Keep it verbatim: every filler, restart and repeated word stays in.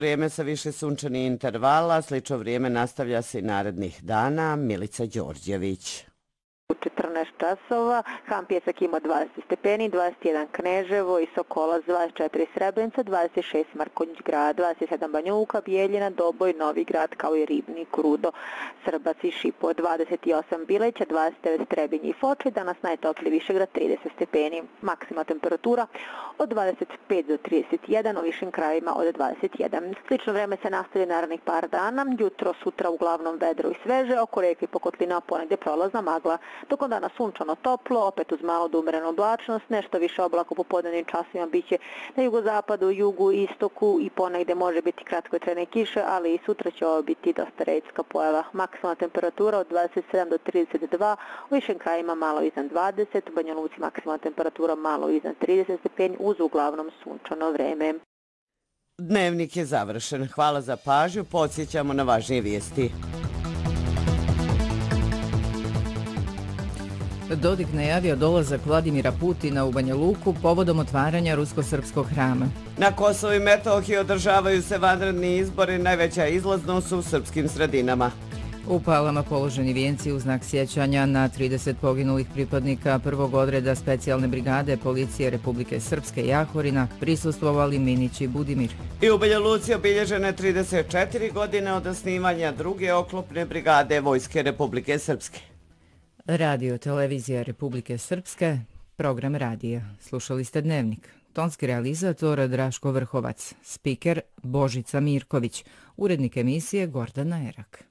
Vrijeme sa više sunčanih intervala, slično vrijeme nastavlja se i narednih dana. Milica Đorđević. U četrnaest časova Ham Pjesak ima dvadeset stepeni, dvadeset jedan Kneževo i Sokolac, dvadeset četiri Srebrenica, dvadeset šest Markonjić grad, dvadeset sedam Banja Luka, Bijeljina, Doboj, Novi grad kao i Ribnik, Rudo, Srbac i Šipo, dvadeset osam Bileća, dvadeset devet Trebinje i Foče, danas najtopliji Višegrad trideset stepeni, maksima temperatura od dvadeset pet do trideset jedan, u višim krajevima od dvadeset jedan. Slično vreme se nastavlja narednih par dana, jutro, sutra uglavnom vedro i sveže, oko reke i Pokotlina ponegde prolazna magla. Tokom dana sunčano toplo, opet uz malo do umerenu oblačnost, nešto više oblaka u popodnevnim časovima biće na jugozapadu, jugu, istoku i ponegde može biti kratkotrajne kiše, ali i sutra će ovo biti dosta redka pojava. Maksimalna temperatura od dvadeset sedam do trideset dva, u višim krajima malo iznad dvadeset, u Banja Luci maksimalna temperatura malo iznad trideset stepeni uz uglavnom sunčano vreme. Dnevnik je završen. Hvala za pažnju. Podsjećamo na važnije vijesti. Dodik najavio dolazak Vladimira Putina u Banja Luku povodom otvaranja rusko-srpskog hrama. Na Kosovu i Metohiji održavaju se vanredni izbori, najveća izlaznost u srpskim sredinama. U Palama položeni vijenci u znak sjećanja na trideset poginulih pripadnika prvog odreda specijalne brigade policije Republike Srpske Jahorina prisustvovali Minić i Budimir. I u Banja Luci obilježene trideset četiri godine od osnivanja druge oklopne brigade Vojske Republike Srpske. Radio Televizija Republike Srpske, program radija. Slušali ste Dnevnik. Tonski realizator Draško Vrhovac, spiker Božica Mirković, urednik emisije Gordana Erak.